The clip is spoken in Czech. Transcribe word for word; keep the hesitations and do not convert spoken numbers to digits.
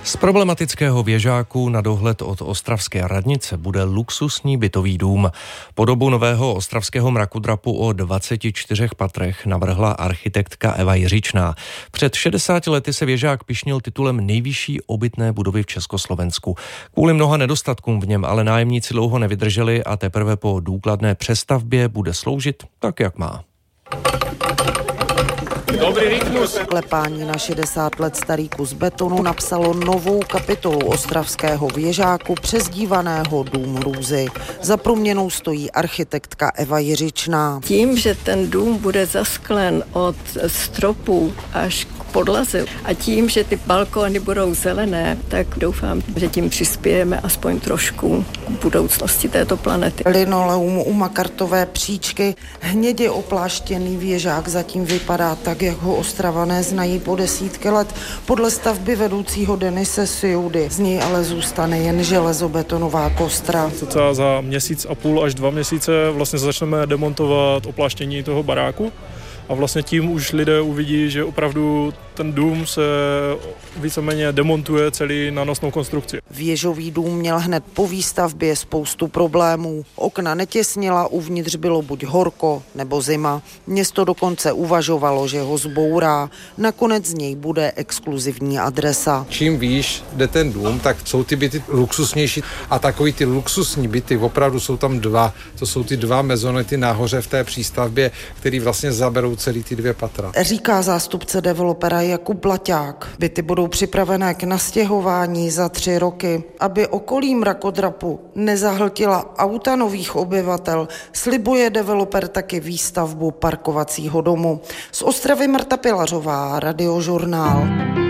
Z problematického věžáku na dohled od ostravské radnice bude luxusní bytový dům. Podobu nového ostravského mrakodrapu o dvaceti čtyřech patrech navrhla architektka Eva Jiřičná. Před šedesáti lety se věžák pyšnil titulem nejvyšší obytné budovy v Československu. Kvůli mnoha nedostatkům v něm ale nájemníci dlouho nevydrželi a teprve po důkladné přestavbě bude sloužit tak, jak má. Dobrý rytmus. Klepání na šedesát let starý kus betonu napsalo novou kapitolu ostravského věžáku přezdívaného Dům hrůzy. Za proměnou stojí architektka Eva Jiřičná. Tím, že ten dům bude zasklen od stropu až k podlaze a tím, že ty balkóny budou zelené, tak doufám, že tím přispějeme aspoň trošku k budoucnosti této planety. Linoleum u makartové příčky, hnědě opláštěný věžák zatím vypadá tak, jak ho Ostravané znají po desítky let. Podle stavby vedoucího Denise Siudy z něj ale zůstane jen železobetonová kostra. Cca za měsíc a půl až dva měsíce vlastně začneme demontovat opláštění toho baráku. A vlastně tím už lidé uvidí, že opravdu ten dům se víceméně demontuje celý na nosnou konstrukci. Věžový dům měl hned po výstavbě spoustu problémů. Okna netěsnila, uvnitř bylo buď horko nebo zima. Město dokonce uvažovalo, že ho zbourá. Nakonec z něj bude exkluzivní adresa. Čím výš jde ten dům, tak jsou ty byty luxusnější a takový ty luxusní byty, opravdu jsou tam dva. To jsou ty dva mezonety nahoře v té přístavbě, který vlastně zaberou celý ty dvě patra. Říká zástupce developera Jakub Blaťák. Byty budou připravené k nastěhování za tři roky. Aby okolí mrakodrapu nezahltila auta nových obyvatel, slibuje developer taky výstavbu parkovacího domu. Z Ostravy Marta Pilařová, Radiožurnál.